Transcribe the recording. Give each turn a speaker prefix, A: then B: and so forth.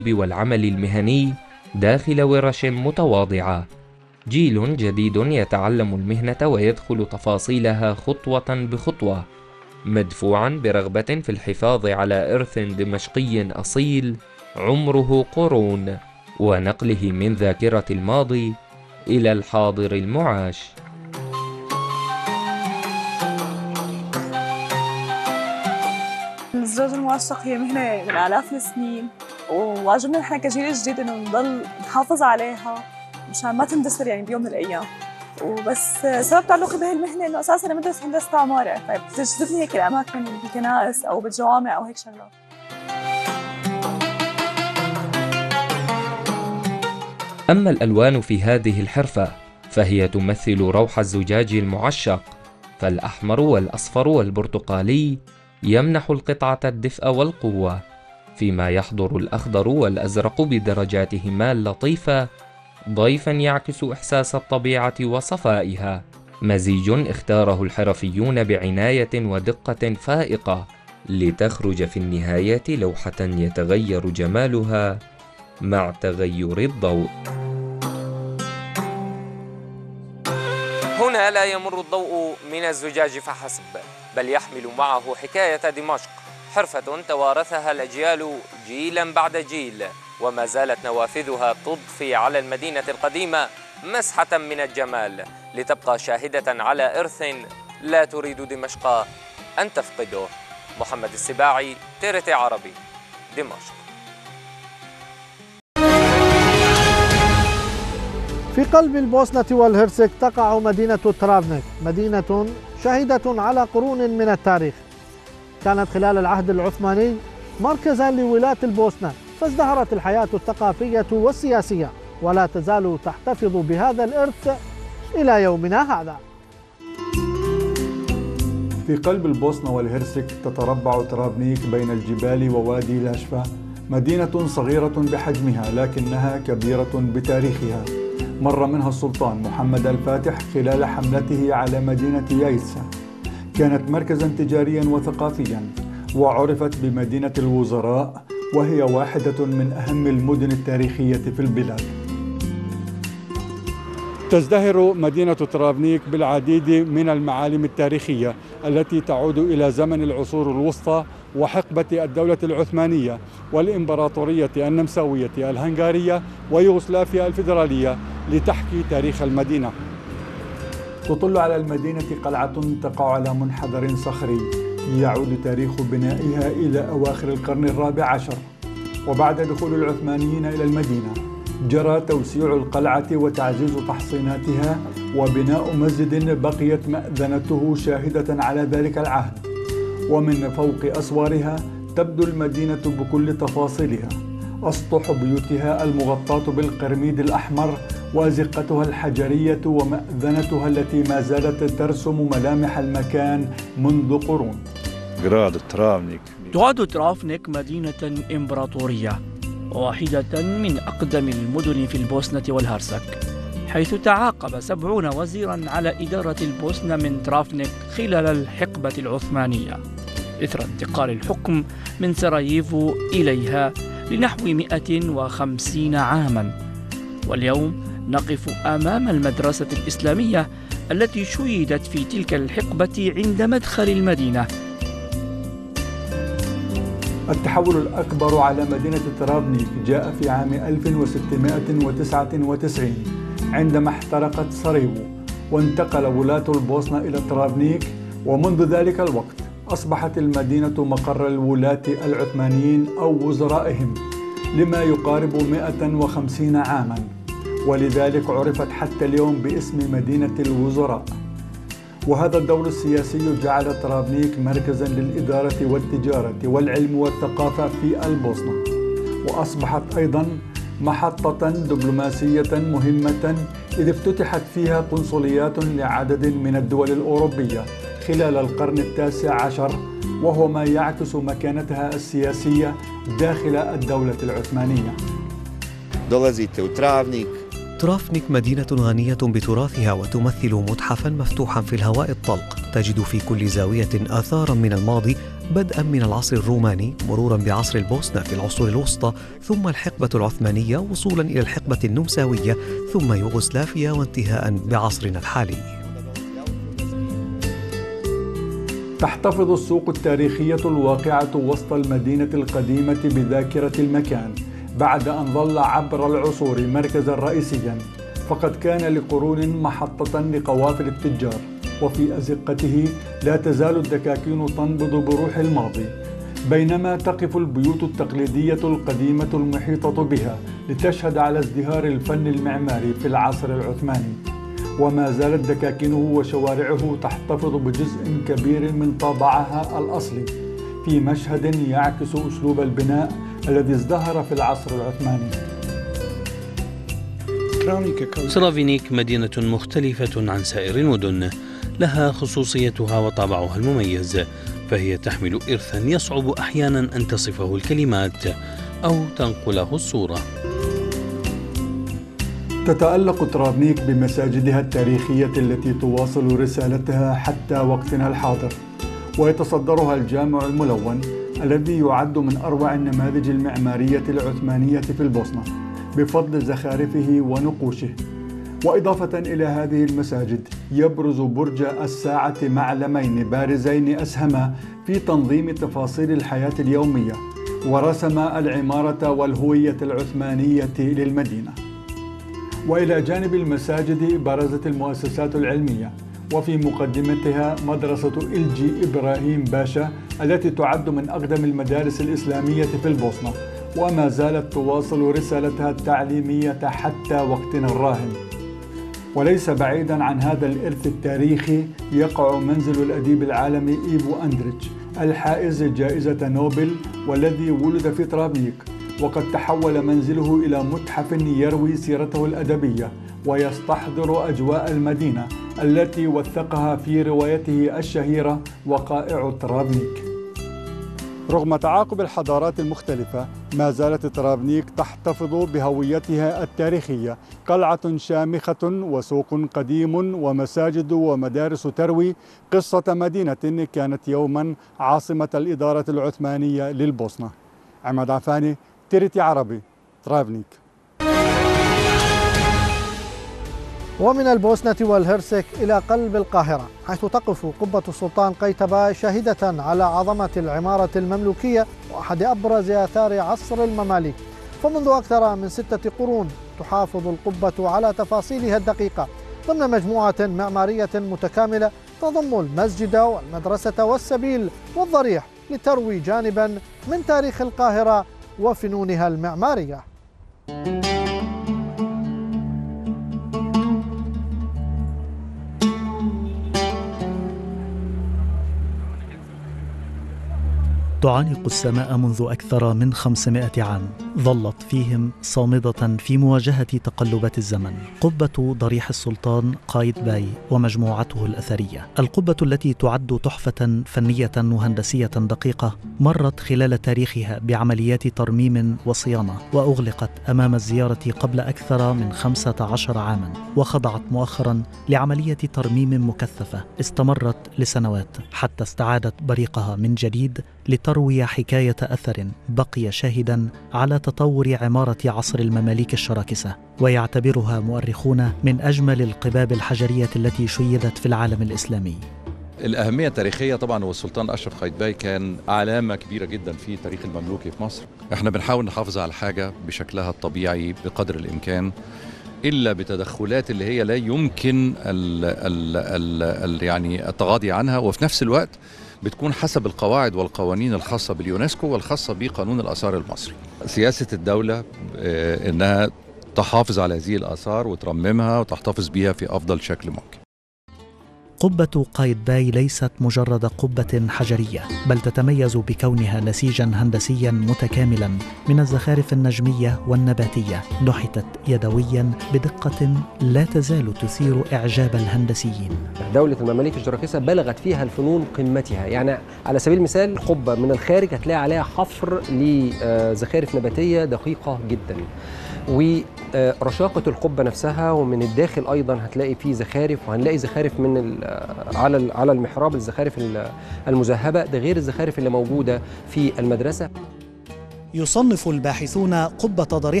A: والعمل المهني داخل ورش متواضعة. جيل جديد يتعلم المهنة ويدخل تفاصيلها خطوة بخطوة، مدفوعا برغبة في الحفاظ على إرث دمشقي أصيل عمره قرون، ونقله من ذاكرة الماضي إلى الحاضر المعاش.
B: الزجاج المعشق هي مهنة من آلاف السنين، وواجبنا نحن كجيل جديد إنه نضل نحافظ عليها مشان ما تندثر يعني بيوم من الأيام. وبس سبب تعلقي بهي المهنة إنه أساساً أنا بدرس هندسة عمارة، فبتجذبني هيك الأماكن بالكنائس أو بالجوامع أو هيك شغلات.
A: أما الألوان في هذه الحرفة فهي تمثل روح الزجاج المعشق، فالأحمر والأصفر والبرتقالي يمنح القطعة الدفء والقوة، فيما يحضر الأخضر والأزرق بدرجاتهما اللطيفة ضيفاً يعكس إحساس الطبيعة وصفائها، مزيج اختاره الحرفيون بعناية ودقة فائقة لتخرج في النهاية لوحة يتغير جمالها مع تغير الضوء. هنا لا يمر الضوء من الزجاج فحسب، بل يحمل معه حكاية دمشق، حرفة توارثها الأجيال جيلا بعد جيل، وما زالت نوافذها تضفي على المدينة القديمة مسحة من الجمال، لتبقى شاهدة على إرث لا تريد دمشق أن تفقده. محمد السباعي، TRT عربي، دمشق.
C: في قلب البوسنة والهرسك تقع مدينة ترافنيك، مدينة شهيدة على قرون من التاريخ. كانت خلال العهد العثماني مركزا لولاة البوسنة، فازدهرت الحياة الثقافية والسياسية، ولا تزال تحتفظ بهذا الإرث إلى يومنا هذا.
D: في قلب البوسنة والهرسك تتربع ترافنيك بين الجبال ووادي لاشفا، مدينة صغيرة بحجمها لكنها كبيرة بتاريخها. مر منها السلطان محمد الفاتح خلال حملته على مدينة يايتسا، كانت مركزا تجاريا وثقافيا، وعرفت بمدينة الوزراء، وهي واحدة من أهم المدن التاريخية في البلاد. تزدهر مدينة ترافنيك بالعديد من المعالم التاريخية التي تعود إلى زمن العصور الوسطى وحقبة الدولة العثمانية والإمبراطورية النمساوية الهنغارية ويوغوسلافيا الفيدرالية، لتحكي تاريخ المدينة. تطل على المدينة قلعة تقع على منحدر صخري يعود تاريخ بنائها إلى أواخر القرن الرابع عشر، وبعد دخول العثمانيين إلى المدينة جرى توسيع القلعة وتعزيز تحصيناتها وبناء مسجد بقيت مأذنته شاهدة على ذلك العهد. ومن فوق أسوارها تبدو المدينة بكل تفاصيلها، أسطح بيوتها المغطاة بالقرميد الأحمر وأزقتها الحجرية ومأذنتها التي ما زالت ترسم ملامح المكان منذ قرون.
E: تعد ترافنيك مدينة إمبراطورية وواحدة من أقدم المدن في البوسنة والهرسك، حيث تعاقب 70 وزيرا على إدارة البوسنة من ترافنيك خلال الحقبة العثمانية، إثر انتقال الحكم من سراييفو إليها لنحو 150 عاما. واليوم نقف أمام المدرسة الإسلامية التي شيدت في تلك الحقبة عند مدخل المدينة.
D: التحول الأكبر على مدينة ترافنيك جاء في عام 1699 عندما احترقت سراييفو، وانتقل ولاة البوسنة إلى ترافنيك، ومنذ ذلك الوقت أصبحت المدينة مقر الولاة العثمانيين أو وزرائهم لما يقارب 150 عاما، ولذلك عرفت حتى اليوم باسم مدينة الوزراء. وهذا الدور السياسي جعل ترافنيك مركزا للإدارة والتجارة والعلم والثقافة في البوسنة، وأصبحت أيضا محطة دبلوماسية مهمة إذ افتتحت فيها قنصليات لعدد من الدول الأوروبية خلال القرن التاسع عشر، وهو ما يعكس مكانتها السياسية داخل الدولة العثمانية.
F: ترافنيك مدينة غنية بتراثها وتمثل متحفا مفتوحا في الهواء الطلق، تجد في كل زاوية آثارا من الماضي بدءا من العصر الروماني مرورا بعصر البوسنة في العصور الوسطى، ثم الحقبة العثمانية وصولا إلى الحقبة النمساوية، ثم يوغوسلافيا وانتهاء بعصرنا الحالي.
D: تحتفظ السوق التاريخية الواقعة وسط المدينة القديمة بذاكرة المكان بعد أن ظل عبر العصور مركزا رئيسيا، فقد كان لقرون محطة لقوافل التجار، وفي أزقته لا تزال الدكاكين تنبض بروح الماضي، بينما تقف البيوت التقليدية القديمة المحيطة بها لتشهد على ازدهار الفن المعماري في العصر العثماني. وما زالت دكاكينه وشوارعه تحتفظ بجزء كبير من طابعها الأصلي في مشهد يعكس أسلوب البناء الذي ازدهر في العصر العثماني.
G: ترافنيك مدينة مختلفة عن سائر المدن، لها خصوصيتها وطابعها المميز، فهي تحمل إرثا يصعب أحيانا أن تصفه الكلمات أو تنقله الصورة.
D: تتألق ترافنيك بمساجدها التاريخية التي تواصل رسالتها حتى وقتنا الحاضر، ويتصدرها الجامع الملون الذي يعد من أروع النماذج المعمارية العثمانية في البوسنة بفضل زخارفه ونقوشه. وإضافة إلى هذه المساجد يبرز برج الساعة معلمين بارزين أسهما في تنظيم تفاصيل الحياة اليومية، ورسم العمارة والهوية العثمانية للمدينة. وإلى جانب المساجد برزت المؤسسات العلمية، وفي مقدمتها مدرسة إلجي إبراهيم باشا التي تعد من أقدم المدارس الإسلامية في البوسنة، وما زالت تواصل رسالتها التعليمية حتى وقتنا الراهن. وليس بعيدا عن هذا الإرث التاريخي يقع منزل الأديب العالمي إيفو أندريتش الحائز جائزة نوبل والذي ولد في ترافنيك، وقد تحول منزله إلى متحف يروي سيرته الأدبية ويستحضر أجواء المدينة التي وثقها في روايته الشهيرة وقائع ترافنيك. رغم تعاقب الحضارات المختلفة ما زالت ترافنيك تحتفظ بهويتها التاريخية، قلعة شامخة وسوق قديم ومساجد ومدارس تروي قصة مدينة كانت يوما عاصمة الإدارة العثمانية للبوسنة. عماد عفاني، تيرتي عربي، ترافنيك.
C: ومن البوسنة والهرسك إلى قلب القاهرة، حيث تقف قبة السلطان قيتباي شاهدة على عظمة العمارة المملوكية وأحد أبرز آثار عصر المماليك. فمنذ أكثر من 6 قرون تحافظ القبة على تفاصيلها الدقيقة ضمن مجموعة معمارية متكاملة تضم المسجد والمدرسة والسبيل والضريح، لتروي جانبا من تاريخ القاهرة وفنونها المعمارية.
H: تعانق السماء منذ أكثر من 500 عام، ظلت فيهم صامدة في مواجهة تقلبات الزمن. قبة ضريح السلطان قايتباي ومجموعته الأثرية، القبة التي تعد تحفة فنية وهندسية دقيقة، مرت خلال تاريخها بعمليات ترميم وصيانة، وأغلقت أمام الزيارة قبل أكثر من 15 عاما، وخضعت مؤخرا لعملية ترميم مكثفة استمرت لسنوات حتى استعادت بريقها من جديد لتروي حكاية أثر بقي شاهدا على تطور عمارة عصر المماليك الشراكسة، ويعتبرها مؤرخون من أجمل القباب الحجرية التي شيدت في العالم الإسلامي.
I: الأهمية التاريخية طبعا هو السلطان أشرف قايتباي كان علامة كبيرة جدا في تاريخ المملوكي في مصر. احنا بنحاول نحافظ على حاجة بشكلها الطبيعي بقدر الإمكان، إلا بتدخلات اللي هي لا يمكن يعني التغاضي عنها، وفي نفس الوقت بتكون حسب القواعد والقوانين الخاصة باليونسكو والخاصة بقانون الآثار المصري. سياسة الدولة إنها تحافظ على هذه الآثار وترممها وتحتفظ بها في أفضل شكل ممكن.
H: قبة قايتباي ليست مجرد قبة حجرية، بل تتميز بكونها نسيجا هندسيا متكاملا من الزخارف النجمية والنباتية، نحتت يدويا بدقة لا تزال تثير إعجاب الهندسيين.
J: دولة المماليك الشراكسة بلغت فيها الفنون قمتها، يعني على سبيل المثال القبة من الخارج هتلاقي عليها حفر لزخارف نباتية دقيقة جدا، رشاقة القبة نفسها، ومن الداخل أيضا هتلاقي فيه زخارف، وهنلاقي زخارف من على المحراب، الزخارف المذهبة، ده غير الزخارف اللي موجودة في المدرسة.
H: يصنف الباحثون قبة ضريح